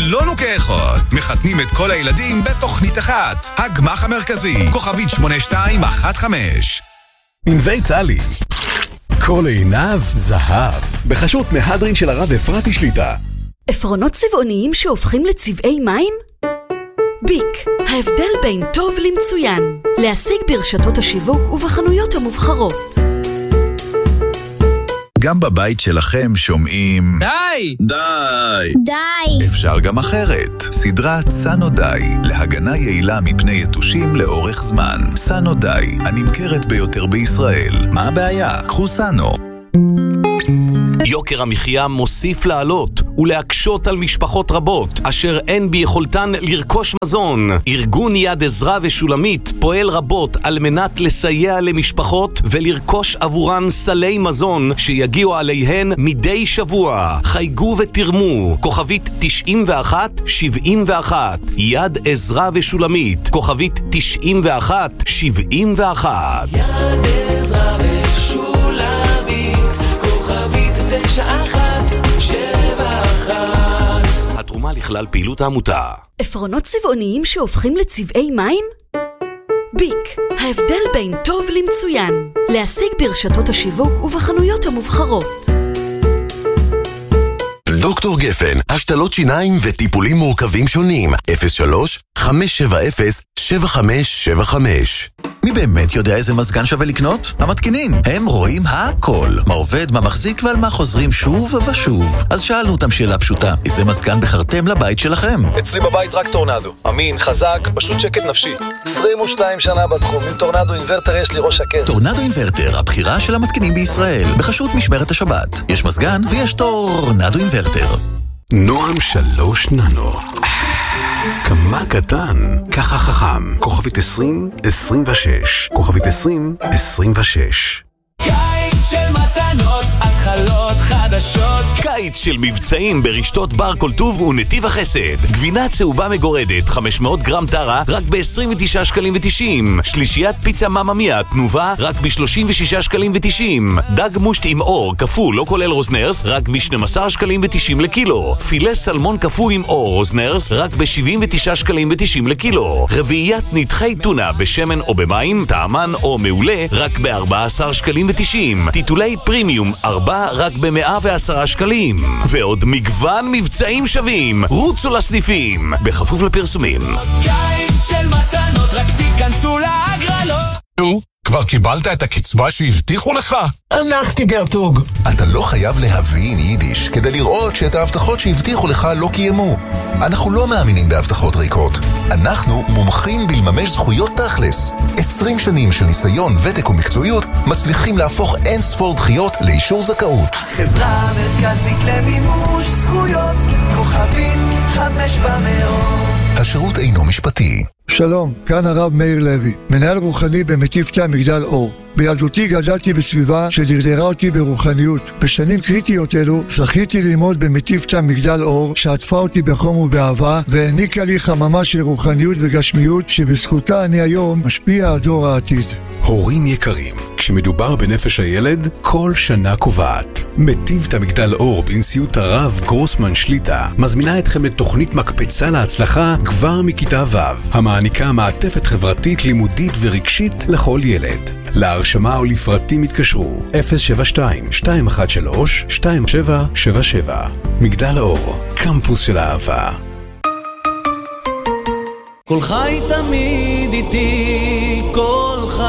אלונו כאחות. מחתנים את כל הילדים בתוכנית אחת. הגמח המרכזי, כוכבית 8215. ענבי טלי, כל עיניו זהב, בחשות מהדרין של הרב אפרתי שליטה. עפרונות צבעוניים שהופכים לצבעי מים? ביק, ההבדל בין טוב למצוין. להשיג ברשתות השיווק ובחנויות המובחרות. גם בבית שלכם שומעים די! די! די! אפשר גם אחרת. סדרת סנו די, להגנה יעילה מפני יתושים לאורך זמן. סנו די, הנמכרת ביותר בישראל. מה הבעיה? קחו סנו. יוקר המחיה מוסיף לעלות ולהקשות על משפחות רבות אשר אין ביכולתן לרכוש מזון. ארגון יד עזרא ושולמית פועל רבות על מנת לסייע למשפחות ולרכוש עבורן סלי מזון שיגיעו עליהן מדי שבוע. חייגו ותרמו, כוכבית 9171. יד עזרא ושולמית, כוכבית 9171. יד עזרא ושולמית, כוכבית 9171. התרומה לכלל פעילות העמותה. עפרונות צבעוניים שהופכים לצבעי מים? ביק, ההבדל בין טוב למצוין. להשיג ברשתות השיווק ובחנויות המובחרות. דוקטור גפן, השתלות שיניים וטיפולים מורכבים שונים. 03-570-7575. מי באמת יודע איזה מזגן שווה לקנות? המתקינים. הם רואים הכל. מה עובד, מה מחזיק ועל מה חוזרים שוב ושוב. אז שאלנו אותם שאלה פשוטה. איזה מזגן בחרתם לבית שלכם? אצלי בבית רק טורנדו. אמין, חזק, פשוט שקט נפשי. 22 שנה בתחום. עם טורנדו אינברטר יש לי ראש שקט. טורנדו אינברטר, הבחירה של המתקינים בישראל. בחשות משמרת השבת. יש מזגן ויש טורנדו אינברטר. נועם 3 ננו. כמה קטן, ככה חכם. כוכבית 2026. כוכבית 2026. קיץ של מתנות, התחלות חדשות. קיץ של מבצעים ברשתות בר כל טוב ונתיב החסד. גבינה צהובה מגורדת 500 גרם טרה רק ב-29 שקלים ו-90. שלישיית פיצה מממיה תנובה רק ב-36 שקלים ו-90. דג מושט עם אור כפול לא כולל רוזנרס רק ב-12 שקלים ו-90 לקילו. פילה סלמון כפול עם אור רוזנרס רק ב-79 שקלים ו-90 לקילו. רביעיית נתחי טונה בשמן או במים, טעמן או מעולה רק ב-14 שקלים ו-90. טיטולי פרימיום 4 רק ב-110 שקלים. ועוד מגוון מבצעים שווים. רוצו לסניפים בכפוף לפרסומים. קיץ של מתנות, רק תיכנסו להגרלות. נו, כבר קיבלת את הקצבה שהבטיחו לך? הלכתי גרטוג. אתה לא חייב להבין יידיש כדי לראות שאת ההבטחות שהבטיחו לך לא קיימו. אנחנו לא מאמינים בהבטחות ריקות. אנחנו מומחים בלממש זכויות תכלס. 20 שנים של ניסיון, ותק ומקצועיות מצליחים להפוך אין ספור דחיות לאישור זכאות. חברה מרכזית למימוש זכויות, כוכבית 500. השירות אינו משפטי. שלום, כאן הרב מאיר לוי, מנהל רוחני במטיבתא מגדל אור. בילדותי גדלתי בסביבה שדרדרה אותי ברוחניות. בשנים קריטיות אלו זכיתי ללמוד במטיבתא מגדל אור, שעטפה אותי בחום ובאהבה, והעניקה לי חממה של רוחניות וגשמיות, שבזכותה אני היום משפיע על דור העתיד. הורים יקרים, כשמדובר בנפש הילד, כל שנה קובעת. מטיבתא מגדל אור בנשיאות הרב גרוסמן שליטה מזמינה אתכם לתוכנית מקפצה להצלחה כבר מכיתה ו', המעניקה מעטפת חברתית, לימודית ורגשית לכל ילד. להרשמה ולפרטים התקשרו 072-213-2777. מגדל אור, קמפוס של אהבה. כל חי תמיד איתי, כל חי.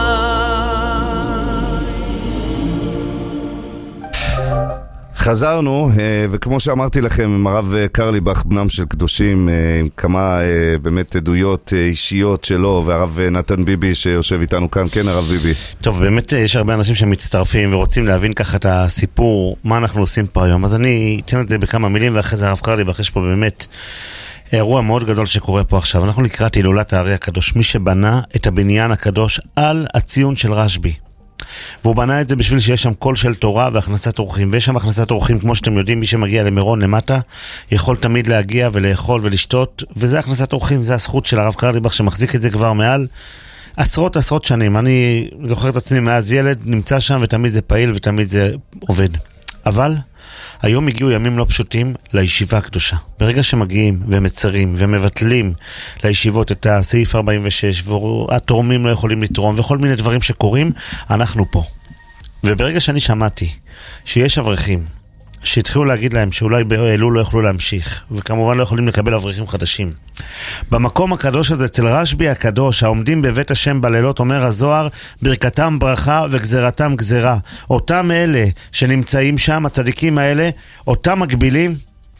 חזרנו, וכמו שאמרתי לכם, עם הרב קרליבך, בנם של קדושים, עם כמה באמת עדויות אישיות שלו, והרב נתן ביבי שיושב איתנו כאן. כן, הרב ביבי. טוב, באמת יש הרבה אנשים שמצטרפים ורוצים להבין ככה את הסיפור, מה אנחנו עושים פה היום. אז אני אתן את זה בכמה מילים, ואחרי זה הרב קרליבך, יש פה באמת אירוע מאוד גדול שקורה פה עכשיו. אנחנו לקראת הילולת הארי הקדוש, מי שבנה את הבניין הקדוש על הציון של רשב"י. והוא בנה את זה בשביל שיש שם קול של תורה והכנסת אורחים, ויש שם הכנסת אורחים, כמו שאתם יודעים, מי שמגיע למירון למטה יכול תמיד להגיע ולאכול ולשתות, וזה הכנסת אורחים, זה הזכות של הרב קרליבך שמחזיק את זה כבר מעל עשרות שנים. אני זוכר את עצמי מאז ילד נמצא שם, ותמיד זה פעיל ותמיד זה עובד. אבל היום הגיעו ימים לא פשוטים לישיבה הקדושה. ברגע שמגיעים ומצרים ומבטלים לישיבות את הסעיף 46 והתורמים לא יכולים לתרום וכל מיני דברים שקורים, אנחנו פה. וברגע שאני שמעתי שיש אברכים שהתחילו להגיד להם שאולי באלול לא יוכלו להמשיך, וכמובן לא יכולים לקבל אברכים חדשים, במקום הקדוש הזה, אצל רשב"י הקדוש, העומדים בבית השם בלילות, אומר הזוהר, ברכתם ברכה וגזרתם גזרה. אותם אלה שנמצאים שם, הצדיקים האלה, אותם מגבילים,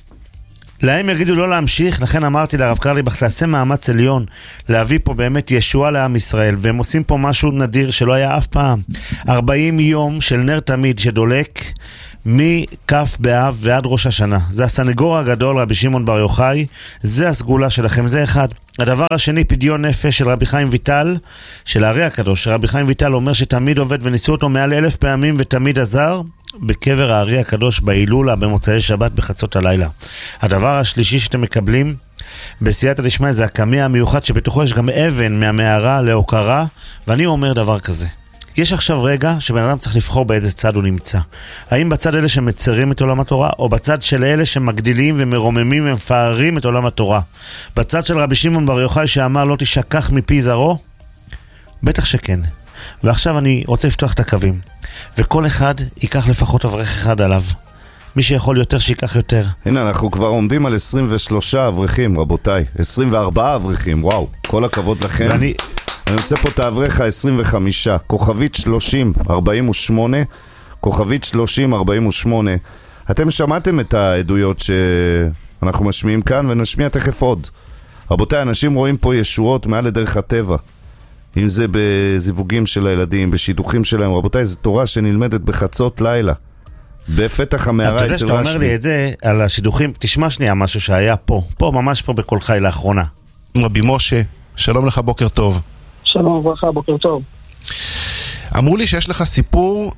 להם יגידו לא להמשיך. לכן אמרתי לרב קרליבך, תעשה מאמץ עליון להביא פה באמת ישועה לעם ישראל, והם עושים פה משהו נדיר שלא היה אף פעם. 40 יום של נר תמיד שדולק מכף באב ועד ראש השנה. זה הסנגור הגדול רבי שמעון בר יוחאי, זה הסגולה שלכם, זה אחד. הדבר השני, פדיון נפש של רבי חיים ויטל, של הארי הקדוש. רבי חיים ויטל אומר שתמיד עובד וניסו אותו מעל 1000 פעמים ותמיד עזר בקבר הארי הקדוש בהילולה במוצאי שבת בחצות הלילה. הדבר השלישי שאתם מקבלים בסייעתא דשמיא זה הקמע המיוחד שבתוכו יש גם אבן מהמערה להוקרה. ואני אומר דבר כזה, יש עכשיו רגע שבן אדם צריך לבחור באיזה צד הוא נמצא. האם בצד אלה שמצרים את עולם התורה, או בצד של אלה שמגדילים ומרוממים ומפארים את עולם התורה? בצד של רבי שמעון בר יוחאי שאמר לא תשכח מפי זרעו? בטח שכן. ועכשיו אני רוצה לפתוח את הקווים, וכל אחד ייקח לפחות אברך אחד עליו. מי שיכול יותר שיקח יותר. הנה, אנחנו כבר עומדים על 23 אברכים, רבותיי. 24 אברכים, וואו, כל הכבוד לכם. אני רוצה פה את האברך ה-25, כוכבית 3048, כוכבית 3048. אתם שמעתם את העדויות שאנחנו משמיעים כאן, ונשמיע תכף עוד. רבותיי, אנשים רואים פה ישועות מעל לדרך הטבע. אם זה בזיווגים של הילדים, בשידוכים שלהם. רבותיי, זו תורה שנלמדת בחצות לילה. בפתח המערה אצל רשב"י. אתה יודע שאתה אומר לי את זה על השידוכים, תשמע שנייה משהו שהיה פה, ממש פה בכל חי לאחרונה. רבי משה, שלום לך, בוקר טוב. שלום וברכה, בוקר טוב. אמרו לי שיש לך סיפור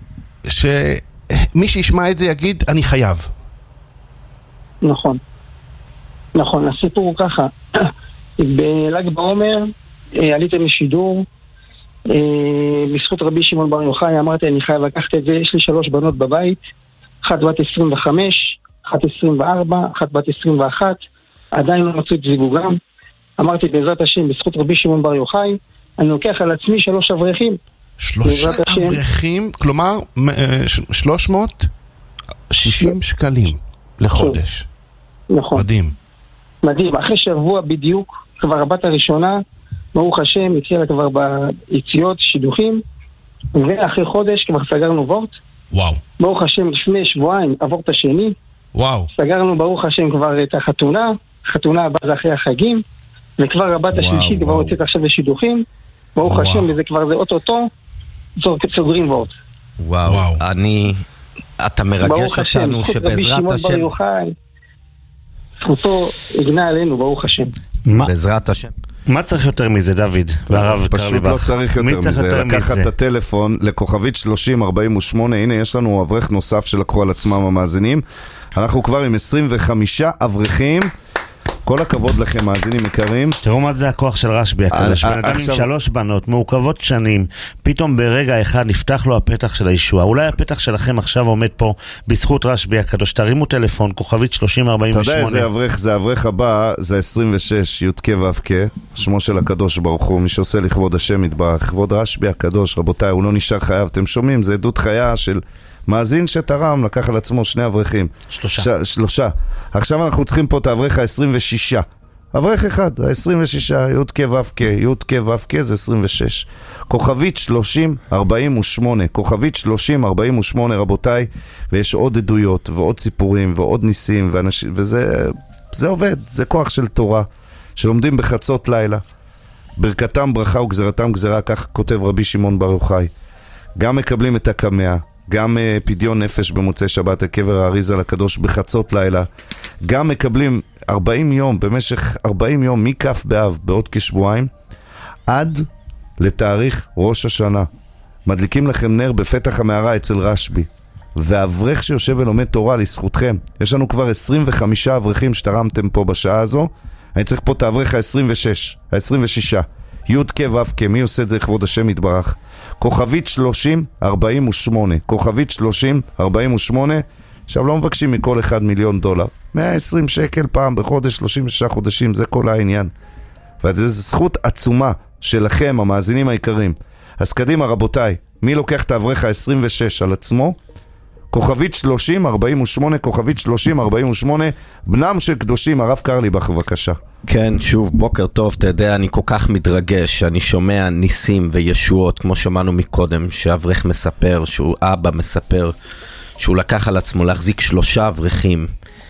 שמי שישמע את זה יגיד, אני חייב. נכון. נכון, הסיפור הוא ככה. בל"ג בעומר עליתם לשידור, בזכות רבי שמעון בר יוחאי, אמרתי אני חייב לקחת את זה. יש לי 3 בנות בבית, אחת בת 25, אחת 24, אחת בת 21, עדיין לא מצאו את זיווגם. אמרתי בעזרת השם, בזכות רבי שמעון בר יוחאי, אני לוקח על עצמי 3 אברכים. 3 אברכים, כלומר 360 שקלים לחודש. נכון. מדהים. מדהים, אחרי שבוע בדיוק, כבר הבת הראשונה, ברוך השם, התחילה כבר ביציאות, שידוכים, ואחרי חודש כבר סגרנו וורט. וואו. ברוך השם, לפני שבועיים הוורט השני. וואו. סגרנו ברוך השם כבר את החתונה, החתונה הבאה זה אחרי החגים, וכבר הבת השלישית כבר הוצאת עכשיו לשידוכים. ברוך השם, וזה כבר זה אוטוטו, סוגרים וורט. וואו, אתה מרגש אותנו שבעזרת השם... זכותו הגנה עלינו, ברוך השם. בעזרת השם. מה צריך יותר מזה, דוד? והרב קרליבך? פשוט לא צריך יותר מזה. לקחת את הטלפון לכוכבית 3048, הנה יש לנו אברך נוסף שלקחו על עצמם המאזינים. אנחנו כבר עם 25 אברכים. כל הכבוד לכם, מאזינים יקרים. תראו מה זה הכוח של רשב"י הקדוש. בן אדם עם 3 בנות, מעוכבות שנים, פתאום ברגע אחד נפתח לו הפתח של הישועה. אולי הפתח שלכם עכשיו עומד פה בזכות רשב"י הקדוש. תרימו טלפון, כוכבית 3048. אתה יודע איזה אברך, זה האברך הבא, זה 26, י' כ' ו' כ', שמו של הקדוש ברוך הוא, מי שעושה לכבוד השם יתברך, כבוד רשב"י הקדוש. רבותיי, הוא לא נשאר חייב, אתם שומעים? זה עדות חיה של מאזין שתרם, לקח על עצמו 2 אברכים. 3. עכשיו אנחנו צריכים פה את האברך ה-26. אברך אחד, ה-26, י' כ' ו' כ', י' כ' ו' כ' זה 26. כוכבית 3048, כוכבית 3048 רבותיי, ויש עוד עדויות ועוד סיפורים ועוד ניסים ואנשים, וזה עובד, זה כוח של תורה, שלומדים בחצות לילה. ברכתם ברכה וגזרתם גזרה, כך כותב רבי שמעון בר יוחאי. גם מקבלים את הקמע, גם פדיון נפש במוצאי שבת הקבר האריזה לקדוש בחצות לילה, גם מקבלים 40 יום, במשך 40 יום מכף באב בעוד כשבועיים עד לתאריך ראש השנה. מדליקים לכם נר בפתח המערה אצל רשב"י, והאברך שיושב ולומד תורה לזכותכם. יש לנו כבר 25 אברכים שתרמתם פה בשעה הזו. אני צריך פה את האברך ה-26 י' כ' ו' כ', מי עושה את זה? כבוד השם יתברך. כוכבית 3048, כוכבית 3048, עכשיו לא מבקשים מכל $1 מיליון, 120 שקל פעם בחודש, 36 חודשים, זה כל העניין. וזו זכות עצומה שלכם, המאזינים העיקרים. אז קדימה רבותיי, מי לוקח את האברך ה-26 על עצמו? כוכבית 3048, כוכבית 3048, בנם של קדושים, הרב קרליבך, בבקשה. כן, שוב, בוקר טוב, אתה יודע, אני כל כך מתרגש, אני שומע ניסים וישועות, כמו שמענו מקודם, שאברך מספר, שהוא אבא מספר, שהוא לקח על עצמו להחזיק 3 אברכים,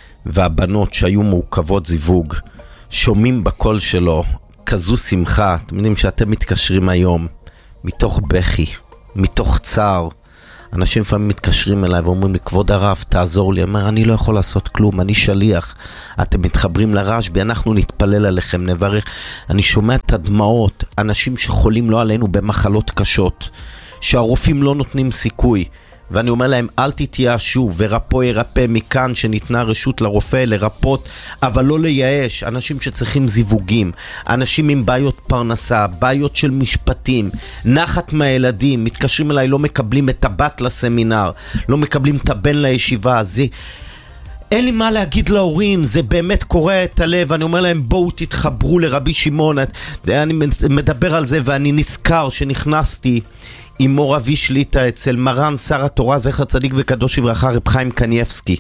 והבנות שהיו מעוכבות זיווג, שומעים בקול שלו, כזו שמחה, אתם יודעים שאתם מתקשרים היום, מתוך בכי, מתוך צער, אנשים לפעמים מתקשרים אליי ואומרים לי, כבוד הרב, תעזור לי. אומר, אני לא יכול לעשות כלום, אני שליח. אתם מתחברים לרשב"י, אנחנו נתפלל עליכם, נברך. אני שומע את הדמעות, אנשים שחולים לא עלינו במחלות קשות, שהרופאים לא נותנים סיכוי. ואני אומר להם, אל תתייאשו, ורפו ירפא מכאן שניתנה רשות לרופא לרפות, אבל לא לייאש. אנשים שצריכים זיווגים, אנשים עם בעיות פרנסה, בעיות של משפטים, נחת מהילדים, מתקשרים אליי, לא מקבלים את הבת לסמינר, לא מקבלים את הבן לישיבה, זה... אין לי מה להגיד להורים, זה באמת קורע את הלב. אני אומר להם, בואו תתחברו לרבי שמעון. אני מדבר על זה ואני נזכר שנכנסתי עם מור אבי שליטה אצל מרן שר התורה זכר צדיק וקדוש לברכה רב חיים קניאבסקי,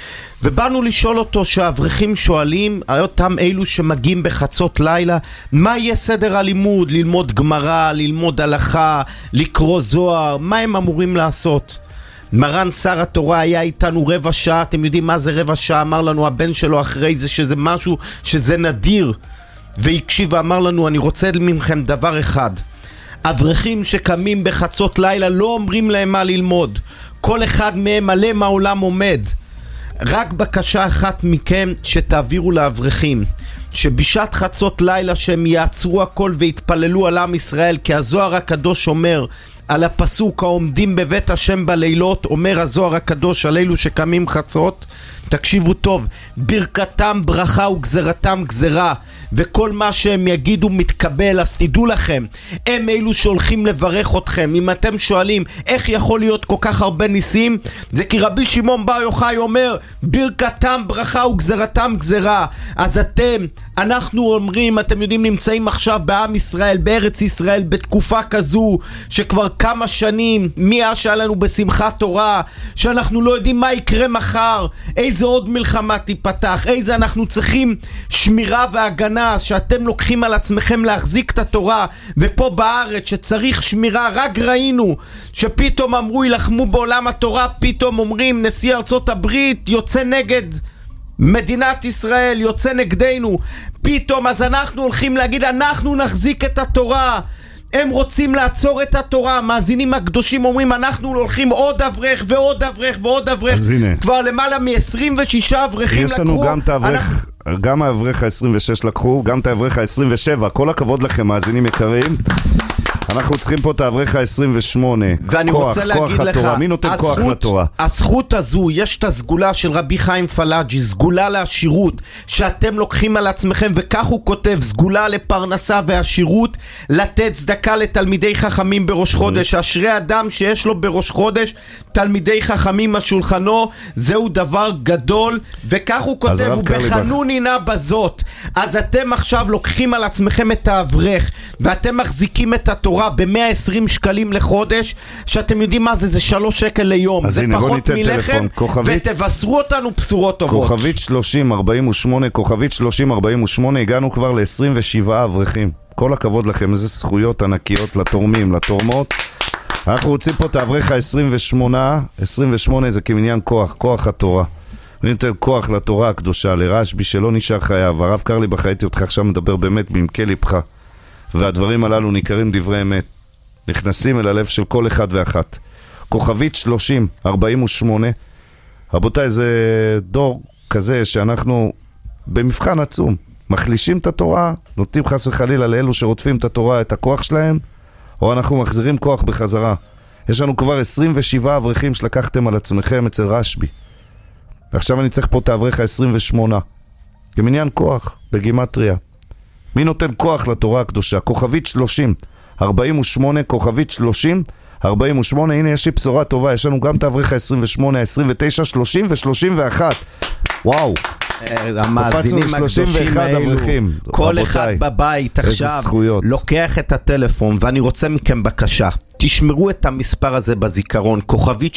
ובאנו לשאול אותו שהאברכים שואלים אותם אלו שמגיעים בחצות לילה, מה יהיה סדר הלימוד? ללמוד גמרא, ללמוד הלכה, לקרוא זוהר, מה הם אמורים לעשות? מרן שר התורה היה איתנו 15 שעה, אתם יודעים מה זה 15 שעה? אמר לנו הבן שלו אחרי זה שזה משהו שזה נדיר, והקשיב ואמר לנו, אני רוצה ממכם דבר אחד, אברכים שקמים בחצות לילה לא אומרים להם מה ללמוד, כל אחד מהם עלה מהעולם עומד. רק בקשה אחת מכם, שתעבירו לאברכים, שבשעת חצות לילה שהם יעצרו הכל והתפללו על עם ישראל, כי הזוהר הקדוש אומר על הפסוק העומדים בבית השם בלילות, אומר הזוהר הקדוש על אלו שקמים חצות, תקשיבו טוב, ברכתם ברכה וגזרתם גזרה, וכל מה שהם יגידו מתקבל. אז תדעו לכם, הם אלו שהולכים לברך אתכם. אם אתם שואלים איך יכול להיות כל כך הרבה ניסים, זה כי רבי שמעון בר יוחאי אומר ברכתם ברכה וגזרתם גזרה. אז אנחנו אומרים, אתם יודעים, נמצאים עכשיו בעם ישראל, בארץ ישראל, בתקופה כזו שכבר כמה שנים מאז שהיה לנו בשמחת תורה, שאנחנו לא יודעים מה יקרה מחר, איזה עוד מלחמה תיפתח, איזה אנחנו צריכים שמירה והגנה, שאתם לוקחים על עצמכם להחזיק את התורה, ופה בארץ שצריך שמירה, רק ראינו שפתאום אמרו ילחמו בעולם התורה, פתאום אומרים נשיא ארצות הברית יוצא נגד מדינת ישראל, יוצא נגדנו פתאום. אז אנחנו הולכים להגיד אנחנו נחזיק את התורה, הם רוצים לעצור את התורה. המאזינים הקדושים אומרים אנחנו הולכים עוד אברך ועוד אברך ועוד אברך, כבר למעלה מ-26 אברכים לקחו. יש לנו גם את האברך, גם האברך ה-26 לקחו, גם את האברך ה-27. כל הכבוד לכם מאזינים יקרים, אנחנו צריכים פה את האברך ה-28. ואני כוח, רוצה להגיד כוח לך, התורה. מי נותן כוח לתורה? הזכות הזו, יש את הסגולה של רבי חיים פלאג'י, סגולה לעשירות, שאתם לוקחים על עצמכם, וכך הוא כותב, סגולה לפרנסה והעשירות, לתת צדקה לתלמידי חכמים בראש חודש. אשרי אדם שיש לו בראש חודש תלמידי חכמים השולחנו, זהו דבר גדול, וכך הוא כותב, ובחנוני נא בזאת. אז אתם עכשיו לוקחים על עצמכם את האברך, ואתם מחזיקים את התורה ב-120 שקלים לחודש, שאתם יודעים מה זה, זה 3 שקל ליום, זה פחות מלחם, ותבשרו אותנו בשורות טובות. כוכבית 3048, כוכבית 3048, הגענו כבר ל-27 אברכים. כל הכבוד לכם, איזה זכויות ענקיות לתורמים, לתורמות. אנחנו רוצים פה את האברך ה-28, 28 זה כמניין כוח, כוח התורה. ונותן כוח לתורה הקדושה, לרשב"י שלא נשאר חייב. הרב קרליבך, הייתי אותך עכשיו מדבר באמת במקה ליבך, והדברים הללו ניכרים דברי אמת, נכנסים אל הלב של כל אחד ואחת. כוכבית 3048, רבותיי, זה דור כזה שאנחנו במבחן עצום, מחלישים את התורה, נותנים חס וחלילה לאלו שרודפים את התורה את הכוח שלהם, או אנחנו מחזירים כוח בחזרה. יש לנו כבר 27 אברכים שלקחתם על עצמכם אצל רשב"י. עכשיו אני צריך פה את האברך ה-28, כמניין כוח בגימטריה. מי נותן כוח לתורה הקדושה? כוכבית 3048, כוכבית 30 48, הנה יש לי בשורה טובה, יש לנו גם את האברך ה-28, ה-29, 30 ו-31. וואו. המאזינים הגדושים האלו, כל אחד בבית עכשיו לוקח את הטלפון, ואני רוצה מכם בקשה, תשמרו את המספר הזה בזיכרון, כוכבית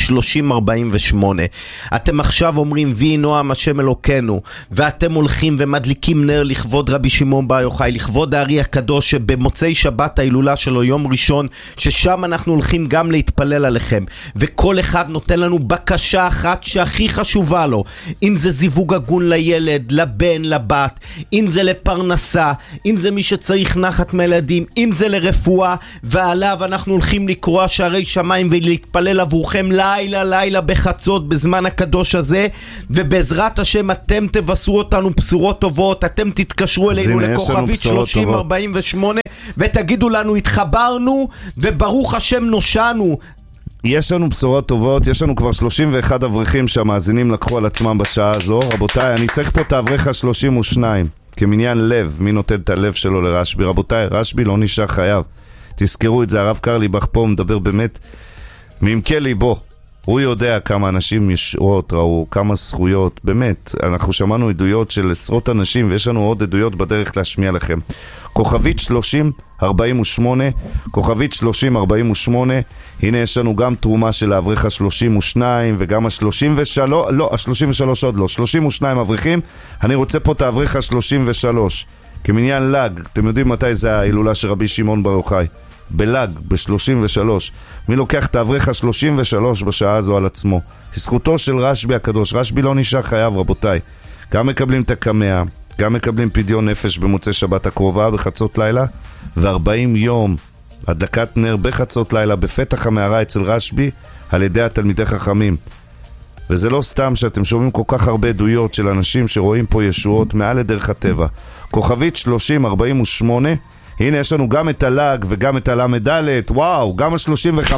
3048. אתם עכשיו אומרים וי נועם השם אלוקנו, ואתם הולכים ומדליקים נר לכבוד רבי שמעון בר יוחאי, לכבוד הארי הקדוש שבמוצאי שבת ההילולה שלו יום ראשון, ששם אנחנו הולכים גם להתפלל עליכם, וכל אחד נותן לנו בקשה אחת שהכי חשובה לו, אם זה זיווג הגון לילד, לבן, לבת, אם זה לפרנסה, אם זה מי שצריך נחת מילדים, אם זה לרפואה, ועליו אנחנו הולכים לקרוא שערי שמיים ולהתפלל עבורכם לילה בחצות בזמן הקדוש הזה, ובעזרת השם אתם תבשרו אותנו בשורות טובות, אתם תתקשרו אלינו לכוכבית 3048 ותגידו לנו התחברנו וברוך השם נושענו. יש לנו בשורות טובות, יש לנו כבר 31 אברכים שהמאזינים לקחו על עצמם בשעה הזו. רבותיי, אני צריך פה את האברך ה-32 כמניין לב, מי נותן את הלב שלו לרשב"י? רבותיי, רשב"י לא נשאר חייב, תזכרו את זה, הרב קרליבך פה מדבר באמת מעמקי ליבו, הוא יודע כמה אנשים ישועות ראו, כמה זכויות, באמת, אנחנו שמענו עדויות של עשרות אנשים ויש לנו עוד עדויות בדרך להשמיע לכם. כוכבית 3048, כוכבית 3048, הנה יש לנו גם תרומה של האברך ה-32 וגם ה-33, לא, ה-33 עוד לא, 32 אברכים, אני רוצה פה את האברך ה-33 כמניין לג, אתם יודעים מתי זה ההילולה של רבי שמעון בר יוחאי? בלג, ב-33. מי לוקח את האברך ה-33 בשעה הזו על עצמו? זכותו של רשב"י הקדוש, רשב"י לא נשאר חייב רבותיי. גם מקבלים את הקמאה, גם מקבלים פדיון נפש במוצאי שבת הקרובה בחצות לילה, ו40 יום הדלקת נר בחצות לילה בפתח המערה אצל רשב"י על ידי התלמידי חכמים. וזה לא סתם שאתם שומעים כל כך הרבה עדויות של אנשים שרואים פה ישועות מעל לדרך הטבע. כוכבית 3048, הנה יש לנו גם את הלג וגם את הלמדלת, וואו, גם ה-35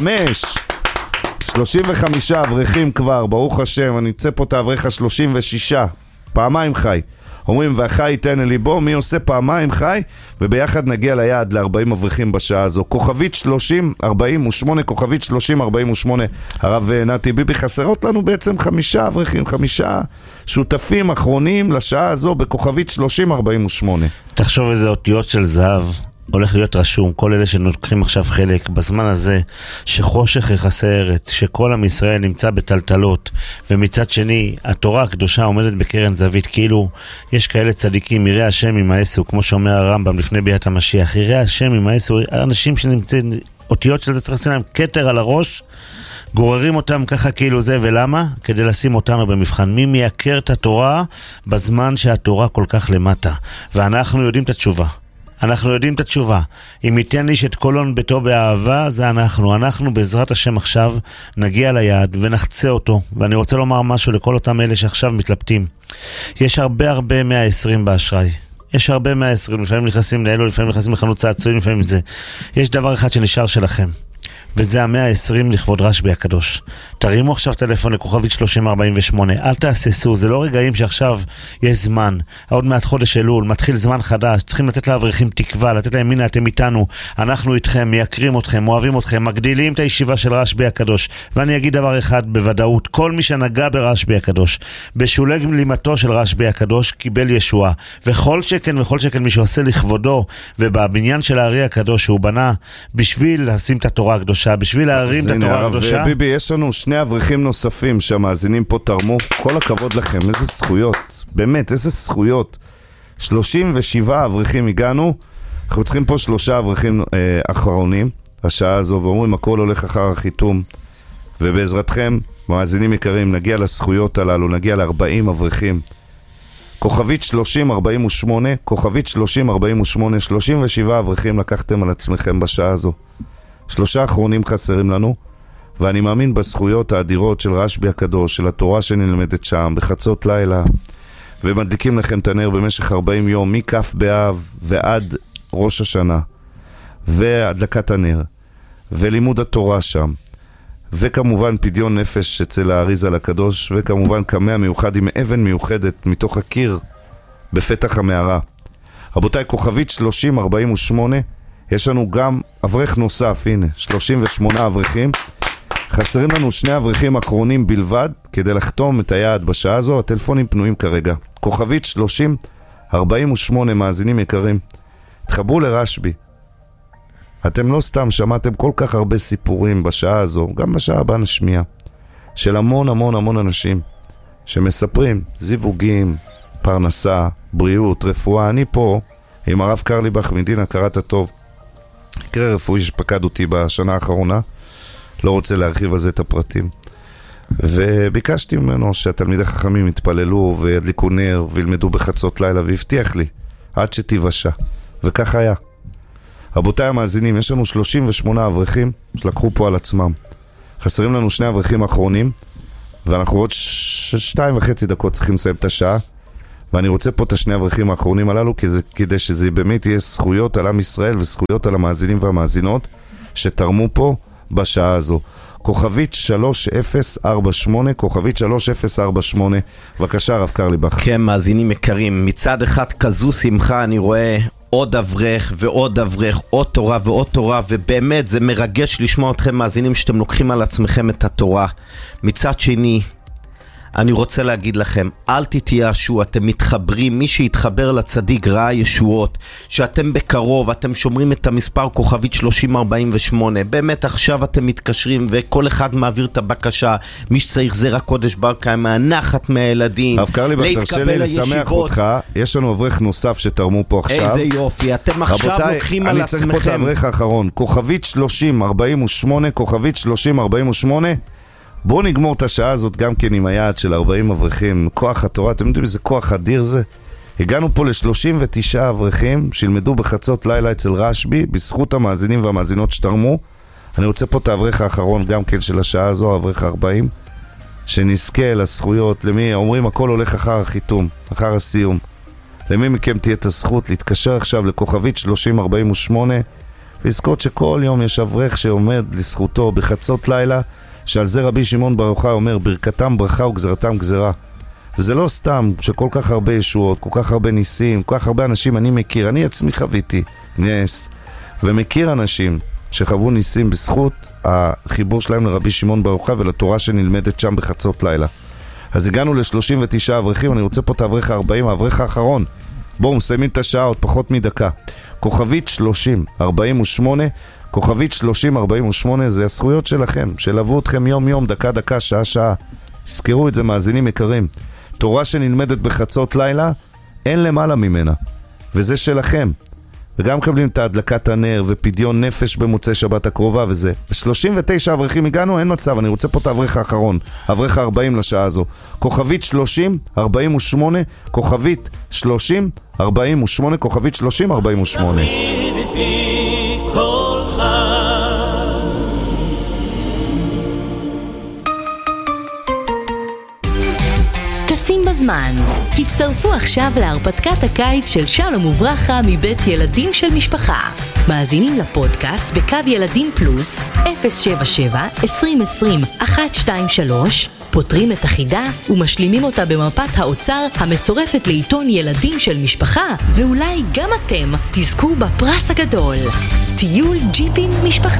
35 אברכים כבר, ברוך השם, אני אצא פה את האברך ה-36 פעמיים חי, אומרים והחי ייתן אל ליבו, מי עושה פעמיים חי, וביחד נגיע ליעד ל-40 אברכים בשעה הזו. כוכבית 3048, כוכבית 3048, הרב נתי ביבי, חסרות לנו בעצם 5 אברכים, 5 שותפים אחרונים לשעה הזו בכוכבית 3048. תחשוב איזה אותיות של זהב הולך להיות רשום, כל אלה שנוקחים עכשיו חלק בזמן הזה שחושך יחסי ארץ, שכל עם ישראל נמצא בטלטלות, ומצד שני התורה הקדושה עומדת בקרן זווית, כאילו יש כאלה צדיקים, יראה השם ימאסו, כמו שאומר הרמב"ם לפני ביאת המשיח, יראה השם ימאסו, אנשים שנמצאים, אותיות של זה צריך לשים להם כתר על הראש, גוררים אותם ככה כאילו זה, ולמה? כדי לשים אותנו במבחן. מי מייקר את התורה בזמן שהתורה כל כך למטה? ואנחנו יודעים את התשובה. אנחנו יודעים את התשובה. אם ייתן איש את קולון ביתו באהבה, זה אנחנו בעזרת השם עכשיו נגיע ליעד ונחצה אותו. ואני רוצה לומר משהו לכל אותם אלה שעכשיו מתלבטים. יש הרבה 120 באשראי. יש הרבה 120, לפעמים נכנסים לאלו, לפעמים נכנסים לחנות צעצועים, לפעמים זה. יש דבר אחד שנשאר שלכם, וזה ה-120 לכבוד רשב"י הקדוש. תרימו עכשיו טלפון לכוכבית 3048, אל תעשסו, זה לא רגעים שעכשיו יש זמן, עוד מעט חודש אלול, מתחיל זמן חדש, צריכים לתת לאברכים תקווה, לתת להם, הנה אתם איתנו, אנחנו איתכם, מייקרים אתכם, אוהבים אתכם, מגדילים את הישיבה של רשב"י הקדוש. ואני אגיד דבר אחד בוודאות, כל מי שנגע ברשב"י הקדוש, בשולי גלימתו של רשב"י הקדוש, קיבל ישועה, וכל שכן מי שעושה לכבודו, ובבניין של הארי הקדוש שהוא בנה בשביל לשים את התורה הקדושה, בשביל להרים את התורה הקדושה. ביבי, יש לנו 2 אברכים נוספים שהמאזינים פה תרמו, כל הכבוד לכם, איזה זכויות, באמת, איזה זכויות. 37 אברכים הגענו, אנחנו צריכים פה 3 אברכים אחרונים, השעה הזו, ואומרים הכל הולך אחר החיתום, ובעזרתכם, מאזינים יקרים, נגיע לזכויות הללו, נגיע ל40 אברכים. כוכבית 3048, כוכבית 3048, 37 אברכים לקחתם על עצמכם בשעה הזו. 3 אחרונים חסרים לנו, ואני מאמין בזכויות האדירות של רשב"י הקדוש, של התורה שנלמדת שם, בחצות לילה, ומדליקים לכם את הנר במשך 40 יום, מכף באב ועד ראש השנה, והדלקת הנר, ולימוד התורה שם, וכמובן פדיון נפש אצל האריזל הקדוש, וכמובן קמע מיוחד עם אבן מיוחדת מתוך הקיר בפתח המערה. רבותיי, כוכבית 3048, יש לנו גם אברך נוסף, הנה, 38 אברכים. חסרים לנו 2 אברכים אחרונים בלבד, כדי לחתום את היעד בשעה הזו. הטלפונים פנויים כרגע. כוכבית 30, 48 מאזינים יקרים. תחברו לרשבי. אתם לא סתם שמעתם כל כך הרבה סיפורים בשעה הזו, גם בשעה הבאה נשמיע, של המון המון המון אנשים שמספרים זיווגים, פרנסה, בריאות, רפואה. אני פה עם הרב קרליבך מדין הכרת הטוב, מקרה רפואי שפקד אותי בשנה האחרונה, לא רוצה להרחיב על זה את הפרטים, וביקשתי ממנו שהתלמידי חכמים יתפללו וידליקו נר וילמדו בחצות לילה, והבטיח לי עד שתיוושע, וכך היה. רבותיי המאזינים, יש לנו 38 אברכים שלקחו פה על עצמם. חסרים לנו 2 אברכים האחרונים, ואנחנו עוד 2.5 דקות צריכים לסיים את השעה, ואני רוצה פה את 2 אברכים האחרונים הללו, כדי שזה באמת יהיה זכויות על עם ישראל וזכויות על המאזינים והמאזינות שתרמו פה בשעה הזו. כוכבית 3048, כוכבית 3048. בבקשה, הרב קרליבך. כן, מאזינים יקרים, מצד אחד כזו שמחה אני רואה עוד אברך ועוד אברך, עוד תורה ועוד תורה, ובאמת זה מרגש לשמוע אתכם מאזינים שאתם לוקחים על עצמכם את התורה. מצד שני, אני רוצה להגיד לכם, אל תתייאשו, אתם מתחברים, מי שיתחבר לצדיק ראה ישועות, שאתם בקרוב, אתם שומרים את המספר כוכבית 3048, באמת עכשיו אתם מתקשרים וכל אחד מעביר את הבקשה, מי שצריך זרע קודש בר קיימא, הנחת מהילדים, הרב קרליבך, תרשה לי לשמח אותך, יש לנו אברך נוסף שתרמו פה עכשיו. איזה יופי, אתם עכשיו לוקחים על עצמכם. אני צריך פה את האברך האחרון, כוכבית 3048, כוכבית 3048, בואו נגמור את השעה הזאת גם כן עם היעד של 40 אברכים, כוח התורה. אתם יודעים איזה כוח אדיר זה? הגענו פה ל-39 אברכים שילמדו בחצות לילה אצל רשבי, בזכות המאזינים והמאזינות שתרמו. אני רוצה פה את האברך האחרון גם כן של השעה הזו, האברך 40, שנזכה לזכויות. למי אומרים הכל הולך אחר החיתום, אחר הסיום. למי מכם תהיה את הזכות להתקשר עכשיו לכוכבית 3048 ולזכות שכל יום יש אברך שעומד לזכותו בחצות לילה, שעל זה רבי שמעון בר יוחאי אומר, ברכתם ברכה וגזרתם גזרה. וזה לא סתם שכל כך הרבה ישועות, כל כך הרבה ניסים, כל כך הרבה אנשים אני מכיר, אני עצמי חוויתי נס, ומכיר אנשים שחוו ניסים בזכות החיבור שלהם לרבי שמעון בר יוחאי ולתורה שנלמדת שם בחצות לילה. אז הגענו ל-39 אברכים, אני רוצה פה את האברך ה-40, האברך האחרון. בואו, מסיימים את השעה, עוד פחות מדקה. כוכבית 3048, כוכבית 3048, זה הזכויות שלכם, שלבו אתכם יום יום, דקה דקה, שעה שעה. תזכרו את זה, מאזינים יקרים. תורה שנלמדת בחצות לילה, אין למעלה ממנה, וזה שלכם. וגם קבלים את הדלקת הנר ופדיון נפש במוצאי שבת הקרובה וזה. ב-39 אברכים הגענו, אין מצב, אני רוצה פה את האברך האחרון, האברך ה-40 לשעה הזו. כוכבית 3048, כוכבית 3048, כוכבית 3048. טסים בזמן. הצטרפו עכשיו להרפתקת הקיץ של שלום וברכה מבית ילדים של משפחה. מאזינים לפודקאסט בקו ילדים פלוס 077-2020-123, פותרים את החידה ומשלימים אותה במפת האוצר המצורפת לעיתון ילדים של משפחה, ואולי גם אתם תזכו בפרס הגדול. טיול ג'יפים משפחתי.